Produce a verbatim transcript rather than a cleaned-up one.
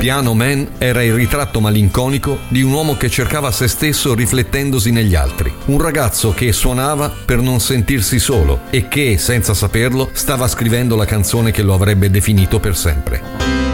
Piano Man era il ritratto malinconico di un uomo che cercava se stesso riflettendosi negli altri. Un ragazzo che suonava per non sentirsi solo e che, senza saperlo, stava scrivendo la canzone che lo avrebbe definito per sempre.